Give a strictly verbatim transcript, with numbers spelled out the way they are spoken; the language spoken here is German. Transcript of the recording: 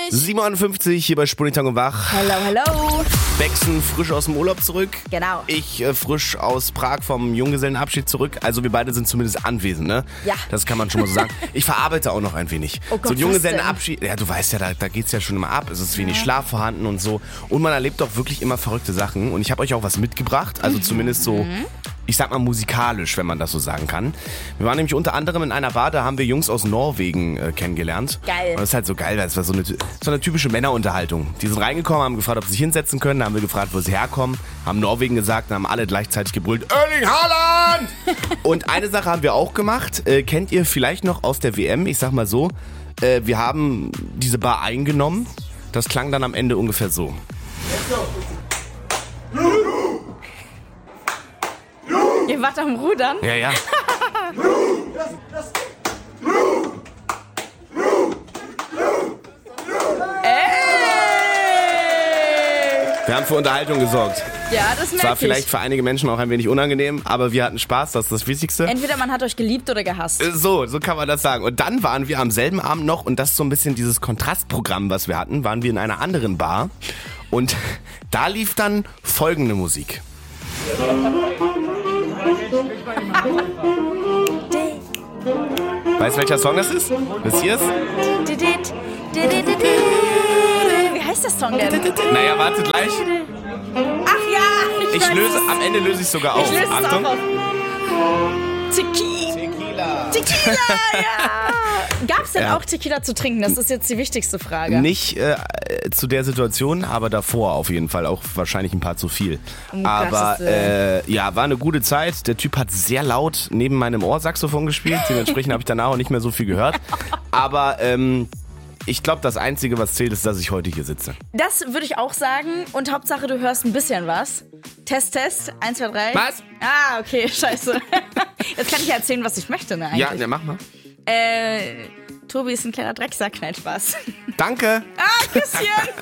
siebenundfünfzig hier bei Spunitang und Wach. Hello, hello. Bexen frisch aus dem Urlaub zurück. Genau. Ich äh, frisch aus Prag vom Junggesellenabschied zurück. Also wir beide sind zumindest anwesend, ne? Ja. Das kann man schon mal so sagen. Ich verarbeite auch noch ein wenig. Oh Gott, so ein was Junggesellenabschied, ja, du weißt ja, da, da geht's ja schon immer ab. Es ist wenig ja. Schlaf vorhanden und so. Und man erlebt auch wirklich immer verrückte Sachen. Und ich habe euch auch was mitgebracht. Also mhm. zumindest so, ich sag mal musikalisch, wenn man das so sagen kann. Wir waren nämlich unter anderem in einer Bar, da haben wir Jungs aus Norwegen äh, kennengelernt. Geil. Und das ist halt so geil, das war so eine, so eine typische Männerunterhaltung. Die sind reingekommen, haben gefragt, ob sie sich hinsetzen können, dann haben wir gefragt, wo sie herkommen, haben Norwegen gesagt, dann haben alle gleichzeitig gebrüllt, Erling Haaland! Und eine Sache haben wir auch gemacht, äh, kennt ihr vielleicht noch aus der W M, ich sag mal so, äh, wir haben diese Bar eingenommen, das klang dann am Ende ungefähr so. Ihr wart am Rudern? Ja, ja. Wir haben für Unterhaltung gesorgt. Ja, das merke ich. War vielleicht für einige Menschen auch ein wenig unangenehm, aber wir hatten Spaß, das ist das Wichtigste. Entweder man hat euch geliebt oder gehasst. So, so kann man das sagen. Und dann waren wir am selben Abend noch, und das ist so ein bisschen dieses Kontrastprogramm, was wir hatten, waren wir in einer anderen Bar. Und da lief dann folgende Musik. Weißt du, welcher Song das ist? Wisst ihr es? Wie heißt der Song denn? Naja, warte gleich. Ach ja! Ich, ich löse, am Ende löse ich es sogar auf. Ich löse es Achtung. auch auf. Tequila. Tequila. Tequila, ja. Gab's denn Ja. auch Tequila zu trinken? Das ist jetzt die wichtigste Frage. Nicht äh, zu der Situation, aber davor auf jeden Fall auch wahrscheinlich ein paar zu viel. Um aber Gottes Willen. äh, ja, war eine gute Zeit. Der Typ hat sehr laut neben meinem Ohr Saxophon gespielt. Dementsprechend habe ich danach auch nicht mehr so viel gehört. Aber ähm, ich glaube, das Einzige, was zählt, ist, dass ich heute hier sitze. Das würde ich auch sagen. Und Hauptsache, du hörst ein bisschen was. Test, Test. Eins, zwei, drei. Was? Ah, okay, scheiße. Jetzt kann ich ja erzählen, was ich möchte, ne, eigentlich. Ja, ja, mach mal. Äh, Tobi ist ein kleiner Drecksack. Nein, Spaß. Danke. Ah, Küsschen.